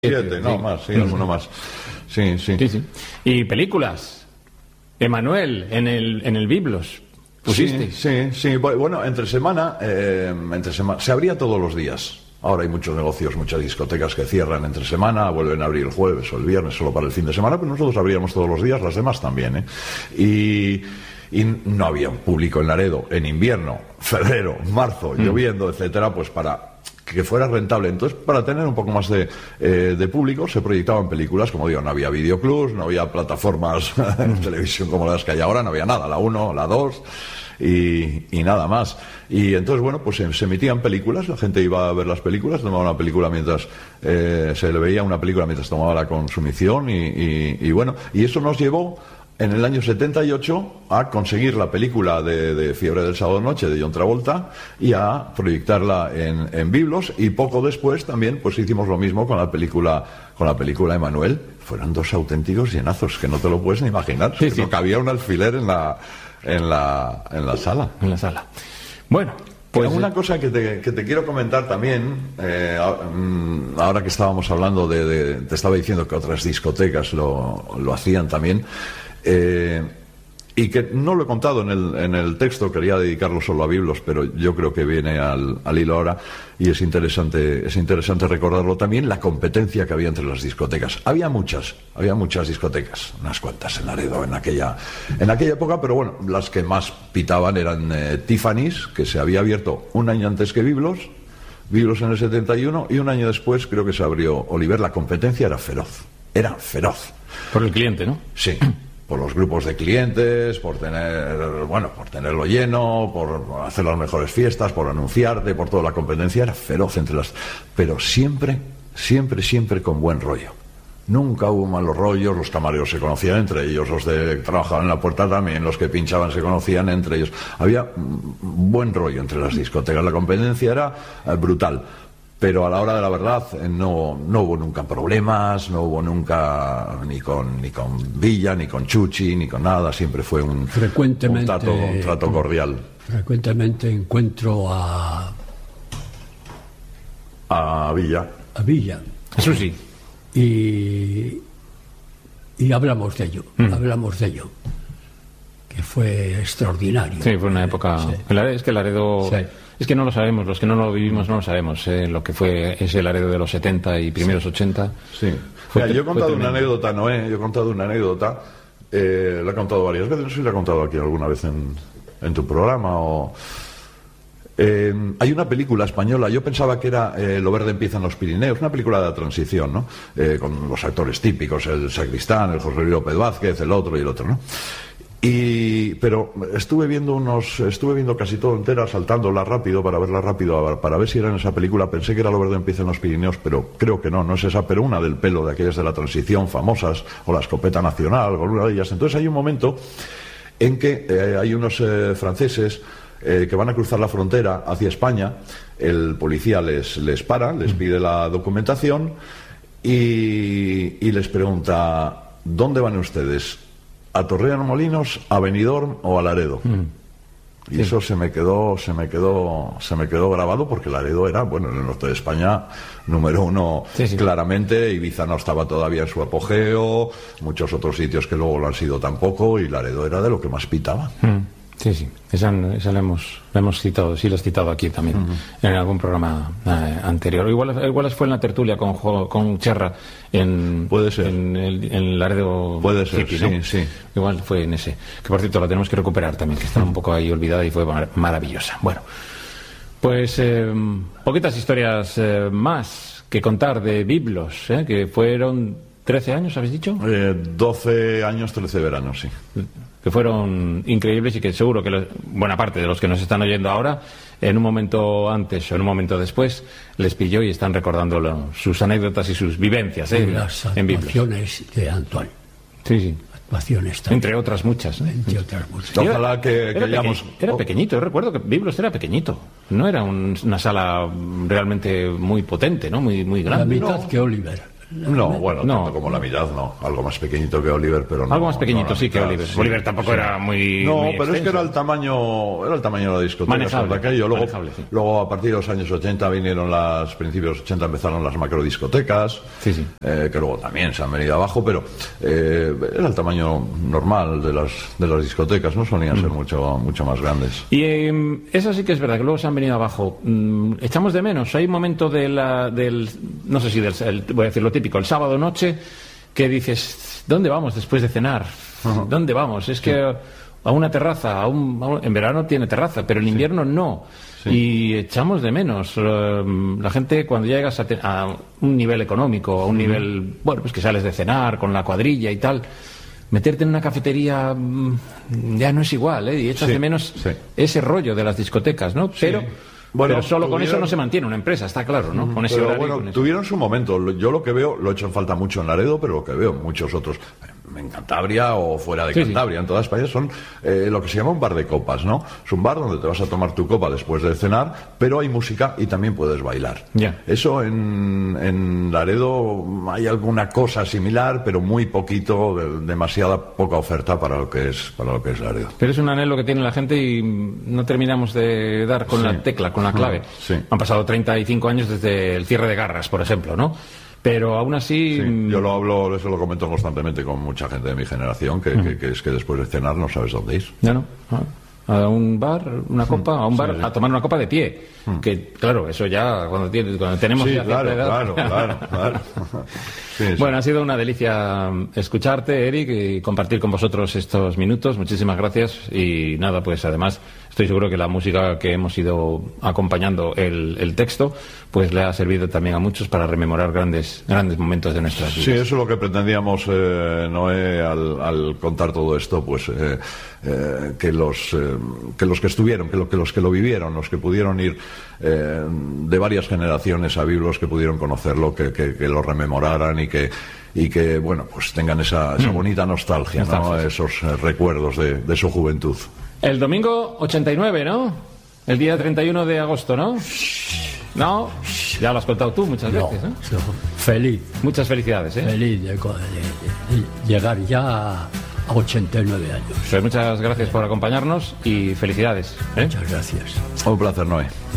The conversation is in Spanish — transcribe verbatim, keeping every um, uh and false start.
Siete, no, sí. más, sí, alguno más. Sí, sí. Sí, sí. Y películas. Emanuel, en el, en el Biblos. ¿Pusiste? Sí, sí, sí. Bueno, entre semana, eh, entre semana, se abría todos los días. Ahora hay muchos negocios, muchas discotecas que cierran entre semana, vuelven a abrir el jueves o el viernes solo para el fin de semana, pero nosotros abríamos todos los días, las demás también, ¿eh? Y, y no había un público en Laredo en invierno, febrero, marzo, mm. lloviendo, etcétera, pues para que fuera rentable. Entonces, para tener un poco más de, eh, de público, se proyectaban películas, como digo, no había videoclubs, no había plataformas en televisión como las que hay ahora, no había nada, la uno, la dos y, y nada más. Y entonces, bueno, pues se, se emitían películas, la gente iba a ver las películas, tomaba una película mientras eh, se le veía una película mientras tomaba la consumición y, y, y bueno, y eso nos llevó en el año setenta y ocho a conseguir la película de, de Fiebre del Sábado Noche de John Travolta y a proyectarla en, en Biblos, y poco después también pues hicimos lo mismo con la película con la película Emanuel. Fueron dos auténticos llenazos que no te lo puedes ni imaginar. Sí, sí. No cabía un alfiler en la en la en la sala. En la sala. Bueno, pues una cosa que te, que te quiero comentar también, eh, ahora que estábamos hablando de, de te estaba diciendo que otras discotecas lo, lo hacían también. Eh, y que no lo he contado en el, en el texto, quería dedicarlo solo a Biblos, pero yo creo que viene al, al hilo ahora, y es interesante, es interesante recordarlo también, la competencia que había entre las discotecas. Había muchas, había muchas discotecas, unas cuantas en Laredo en aquella, en aquella época, pero bueno, las que más pitaban eran eh, Tiffany's, que se había abierto un año antes que Biblos, Biblos en el setenta y uno, y un año después creo que se abrió Oliver. La competencia era feroz, era feroz. Por el cliente, ¿no? Sí. Por los grupos de clientes, por tener, bueno, por tenerlo lleno, por hacer las mejores fiestas, por anunciarte, por toda la competencia. Era feroz entre las... Pero siempre, siempre, siempre con buen rollo. Nunca hubo malos rollos, los camareros se conocían entre ellos, los de que trabajaban en la puerta también, los que pinchaban se conocían entre ellos. Había buen rollo entre las discotecas, la competencia era eh, brutal. Pero a la hora de la verdad no, no hubo nunca problemas, no hubo nunca ni con, ni con Villa, ni con Chuchi, ni con nada. Siempre fue un, un, trato, un trato cordial. Frecuentemente encuentro a... A Villa. A Villa. Eso sí. Y, y hablamos de ello, mm. hablamos de ello. Que fue extraordinario. Sí, fue una época... Sí. Es que Laredo... Sí. Es que no lo sabemos, los que no lo vivimos no lo sabemos, eh, lo que fue ese Laredo de los setenta y primeros ochenta. Sí. Mira, yo he contado una anécdota, Noé, yo he contado una anécdota, eh, la he contado varias veces, no sé si la he contado aquí alguna vez en, en tu programa o... Eh, hay una película española, yo pensaba que era eh, Lo verde empieza en los Pirineos, una película de la transición, ¿no? Eh, con los actores típicos, el Sacristán, el José Luis López Vázquez, el otro y el otro, ¿no? Y, pero estuve viendo unos, estuve viendo casi todo entera, saltándola rápido para verla rápido, para ver si era en esa película. Pensé que era Lo verde empieza en los Pirineos, pero creo que no, no es esa, pero una del pelo, de aquellas de la transición famosas, o la escopeta nacional, o una de ellas. Entonces hay un momento en que eh, hay unos eh, franceses eh, que van a cruzar la frontera hacia España, el policía les, les para, les pide la documentación y, y les pregunta, ¿dónde van ustedes? ¿A Torremolinos, a Benidorm o a Laredo? Mm. Y sí. Eso se me quedó, se me quedó, se me quedó grabado, porque Laredo era, bueno, en el norte de España, número uno, sí, sí. claramente. Ibiza no estaba todavía en su apogeo, muchos otros sitios que luego lo han sido tampoco, y Laredo era de lo que más pitaba. Mm. Sí, sí, esa, esa la hemos, la hemos citado, sí la has citado aquí también, uh-huh. en algún programa eh, anterior. Igual, igual fue en la tertulia con, con Cherra en, Puede ser. en, el, en Laredo. Puede ser, City, sí, ¿no? sí. Igual fue en ese. Que por cierto la tenemos que recuperar también, que está un poco ahí olvidada y fue mar- maravillosa. Bueno, pues eh, poquitas historias eh, más que contar de Biblos, eh, que fueron trece años, ¿habéis dicho? Eh, doce años, trece veranos, sí. Que fueron increíbles y que seguro que los, buena parte de los que nos están oyendo ahora, en un momento antes o en un momento después, les pilló y están recordando lo, sus anécdotas y sus vivencias eh, las en actuaciones de Antoine. Sí, sí. Actuaciones también. Entre otras muchas. ¿eh? Entre otras muchas. Ojalá que, que era, hayamos... peque, era pequeñito, yo recuerdo que Biblos era pequeñito. No era un, una sala realmente muy potente, ¿no? Muy, muy grande. La mitad no. que Oliver. No, bueno, No. tanto como la mitad, no. Algo más pequeñito que Oliver, pero no. Algo más pequeñito, no la sí, que mitad, Oliver. sí, Oliver tampoco sí. era muy. No, muy pero es que extenso. era el tamaño, era el tamaño de la discoteca. Manejable, sobre aquello. Luego, manejable, sí. luego a partir de los años ochenta vinieron las, principios de los ochenta empezaron las macrodiscotecas, Sí, sí. eh, que luego también se han venido abajo, pero eh, era el tamaño normal de las, de las discotecas, no solían Mm. ser mucho, mucho más grandes. Y eh, eso sí que es verdad, que luego se han venido abajo. Mm, echamos de menos. Hay un momento de la, del. No sé si del. el- voy a decir lo típico, el sábado noche, que dices, ¿dónde vamos después de cenar? Ajá. ¿Dónde vamos? Es que a una terraza, a un, a un- en verano tiene terraza, pero en invierno no. Y echamos de menos. eh, la gente, cuando llegas a, te- a un nivel económico, a un nivel, bueno, pues que sales de cenar con la cuadrilla y tal, meterte en una cafetería mm, ya no es igual, ¿eh? Y echas Sí, de menos sí. ese rollo de las discotecas, ¿no? Pero, Bueno, pero solo con tuvieron- eso no se mantiene una empresa, está claro, ¿no? Con ese Pero horario y bueno, con eso. tuvieron su momento. Lo- Yo lo que veo, lo he hecho en falta mucho en Laredo, pero lo que veo en muchos otros, en Cantabria o fuera de Sí, sí. Cantabria, en toda España, son eh, lo que se llama un bar de copas, ¿no? Es un bar donde te vas a tomar tu copa después de cenar, pero hay música y también puedes bailar. Ya. Eso en, en Laredo hay alguna cosa similar, pero muy poquito, de- demasiada poca oferta para lo que es, para lo que es Laredo. Pero es un anhelo que tiene la gente y no terminamos de dar con Sí. la tecla, con la clave. Sí. Han pasado treinta y cinco años desde el cierre de Garras, por ejemplo, ¿no? Pero aún así... Sí, mm, yo lo hablo, eso lo comento constantemente con mucha gente de mi generación, que, que- que es que después de cenar no sabes dónde ir. Ya no. Ah, A un bar, una copa, a un bar, Sí, sí. a tomar una copa de pie. Que, claro, eso ya, cuando, tiene- cuando tenemos Sí, ya cierta claro, edad- claro, claro, claro. Sí, sí. Bueno, ha sido una delicia escucharte, Eric, y compartir con vosotros estos minutos. Muchísimas gracias. Y nada, pues además estoy seguro que la música que hemos ido acompañando el, el texto, pues le ha servido también a muchos para rememorar grandes, grandes momentos de nuestras vidas. Sí, eso es lo que pretendíamos, eh, Noé, al, al contar todo esto, pues eh, eh, que los eh, que los que estuvieron, que, lo- que los que lo vivieron, los que pudieron ir eh, de varias generaciones a Biblos, que pudieron conocerlo, que, que, que lo rememoraran y que y que bueno, pues tengan esa, esa bonita nostalgia, ¿no? Nostalgia, sí. Esos eh, recuerdos de, de su juventud. El domingo ochenta y nueve, ¿no? El día treinta y uno de agosto, ¿no? No, ya lo has contado tú muchas No, veces, ¿no? yo feliz, Muchas felicidades, ¿eh? feliz de, co- de- de llegar ya a ochenta y nueve años. Pues muchas gracias por acompañarnos y felicidades, ¿eh? Muchas gracias. Un placer, Noé.